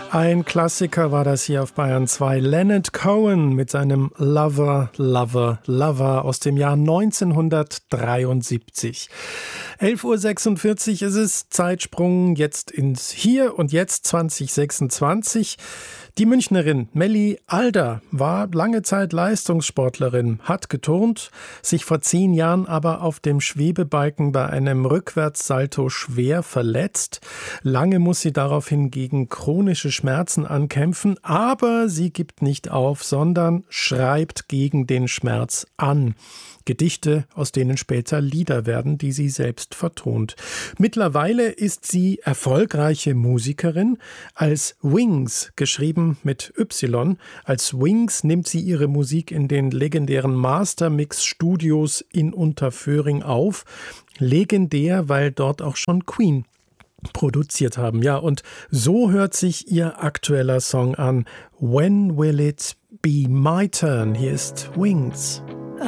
Ein Klassiker war das hier auf Bayern 2. Leonard Cohen mit seinem Lover, Lover, Lover aus dem Jahr 1973. 11.46 Uhr ist es, Zeitsprung jetzt ins Hier und Jetzt 2026. Die Münchnerin Melli Alder war lange Zeit Leistungssportlerin, hat geturnt, sich vor 10 Jahren aber auf dem Schwebebalken bei einem Rückwärtssalto schwer verletzt. Lange muss sie daraufhin gegen chronische Schmerzen ankämpfen, aber sie gibt nicht auf, sondern schreibt gegen den Schmerz an. Gedichte, aus denen später Lieder werden, die sie selbst vertont. Mittlerweile ist sie erfolgreiche Musikerin. Als Wings, geschrieben mit Y, als Wings nimmt sie ihre Musik in den legendären Mastermix-Studios in Unterföhring auf. Legendär, weil dort auch schon Queen produziert haben. Ja, und so hört sich ihr aktueller Song an. When will it be my turn? Hier ist Wings.